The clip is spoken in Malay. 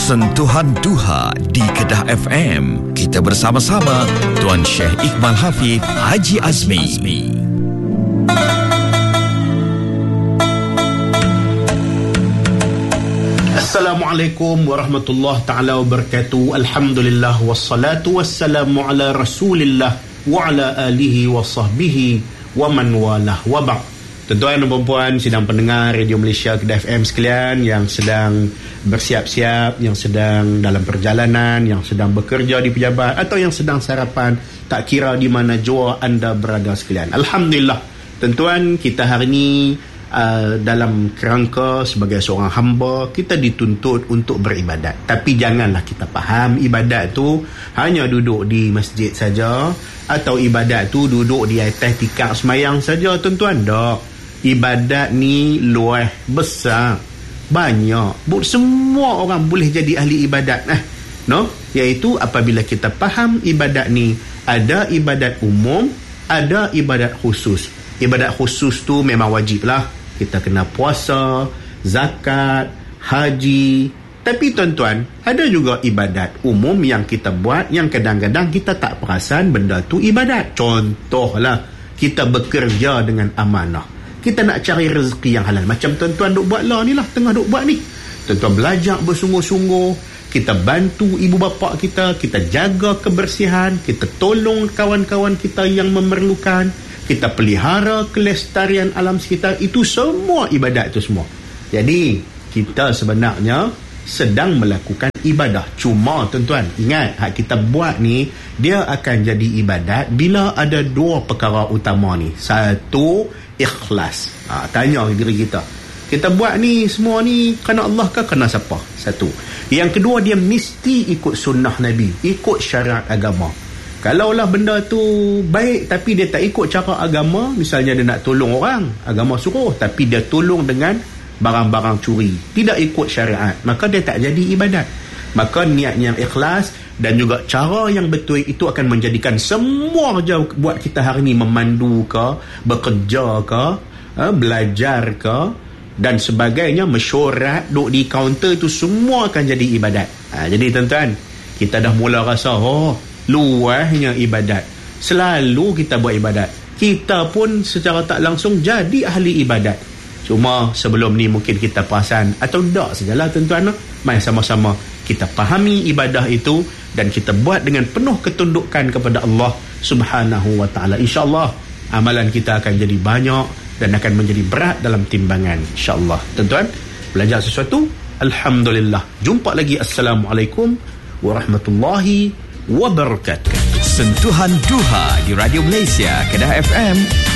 Sentuhan Duha di Kedah FM. Kita bersama-sama Tuan Syekh Iqbal Hafiz Haji Azmi. Assalamualaikum warahmatullahi taala wabarakatuh. Alhamdulillah wassalatu wassalamu ala Rasulillah wa ala alihi wa sahbihi wa man walah wa ba'd. Tuan-tuan dan puan-puan sidang pendengar Radio Malaysia Kedah FM sekalian yang sedang bersiap-siap, yang sedang dalam perjalanan, yang sedang bekerja di pejabat atau yang sedang sarapan, tak kira di mana jua anda berada sekalian. Alhamdulillah, tuan-tuan, kita hari ini dalam kerangka sebagai seorang hamba, kita dituntut untuk beribadat. Tapi janganlah kita faham ibadat tu hanya duduk di masjid saja, atau ibadat tu duduk di atas tikar semayang saja, tuan-tuan. Tak. Ibadat ni luas besar, banyak. Semua orang boleh jadi ahli ibadat. Iaitu apabila kita faham ibadat ni ada ibadat umum, ada ibadat khusus. Ibadat khusus tu memang wajib lah. Kita kena puasa, zakat, haji. Tapi tuan-tuan, ada juga ibadat umum yang kita buat yang kadang-kadang kita tak perasan benda tu ibadat. Contohlah, kita bekerja dengan amanah. Kita nak cari rezeki yang halal. Macam tuan-tuan duk buat lah ni lah, tengah duk buat ni. Tuan-tuan belajar bersungguh-sungguh. Kita bantu ibu bapa kita. Kita jaga kebersihan. Kita tolong kawan-kawan kita yang memerlukan. Kita pelihara kelestarian alam sekitar. Itu semua ibadat itu semua. Jadi kita sebenarnya sedang melakukan ibadah. Cuma tuan-tuan, ingat, hak kita buat ni dia akan jadi ibadat bila ada dua perkara utama ni. Satu, ikhlas. Tanya diri kita, kita buat ni semua ni kerana Allah ke kerana siapa? Satu. Yang kedua, dia mesti ikut sunnah Nabi, ikut syariat agama. Kalaulah benda tu baik tapi dia tak ikut cara agama, misalnya dia nak tolong orang, agama suruh, tapi dia tolong dengan barang-barang curi, tidak ikut syariat, maka dia tak jadi ibadat. Maka niat yang ikhlas dan juga cara yang betul itu akan menjadikan semua kerja buat kita hari ni, memandu ke, bekerja ke, belajar ke dan sebagainya, mesyuarat, duduk di kaunter, itu semua akan jadi ibadat. Jadi tuan-tuan, kita dah mula rasa luasnya ibadat. Selalu kita buat ibadat, kita pun secara tak langsung jadi ahli ibadat. Cuma sebelum ni mungkin kita perasan atau tak sajalah tuan-tuan. Mari sama-sama kita fahami ibadah itu dan kita buat dengan penuh ketundukan kepada Allah Subhanahu wa ta'ala. InsyaAllah amalan kita akan jadi banyak dan akan menjadi berat dalam timbangan, insyaAllah. Tuan-tuan, belajar sesuatu, alhamdulillah. Jumpa lagi. Assalamualaikum warahmatullahi wabarakatuh. Sentuhan Duha di Radio Malaysia Kedah FM.